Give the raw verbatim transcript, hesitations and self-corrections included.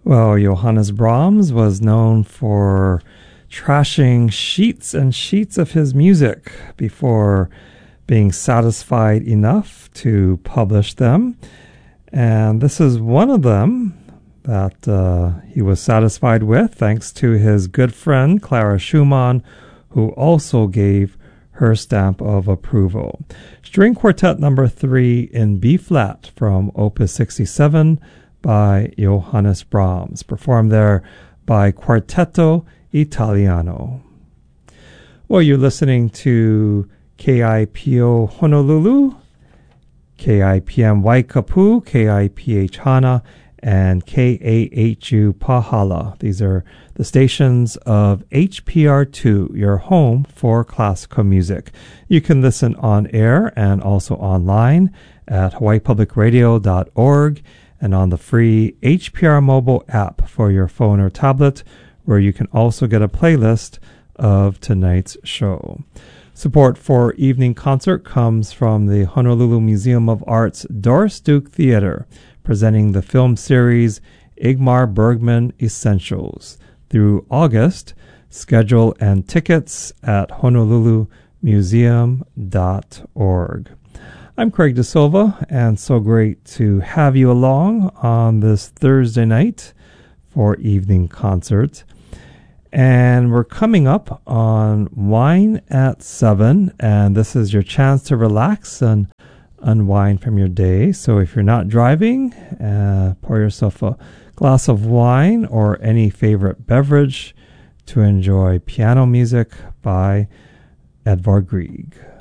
Well, Johannes Brahms was known for trashing sheets and sheets of his music before being satisfied enough to publish them. And this is one of them that uh, he was satisfied with, thanks to his good friend Clara Schumann, who also gave her stamp of approval. String Quartet number three in B-flat from Opus sixty-seven by Johannes Brahms, performed there by Quartetto Italiano. Well, you're listening to K I P O Honolulu, K I P M Waikapu, K I P H Hana, and K A H U Pahala. These are the stations of H P R two, your home for classical music. You can listen on air and also online at hawaii public radio dot org and on the free H P R mobile app for your phone or tablet, where you can also get a playlist of tonight's show. Support for evening concert comes from the Honolulu Museum of Art's Doris Duke Theater, presenting the film series Ingmar Bergman Essentials through August. Schedule and tickets at honolulu museum dot org. I'm Craig De Silva, and so great to have you along on this Thursday night for evening concert. And we're coming up on Wine at seven, and this is your chance to relax and unwind from your day. So if you're not driving, uh, pour yourself a glass of wine or any favorite beverage to enjoy piano music by Edvard Grieg.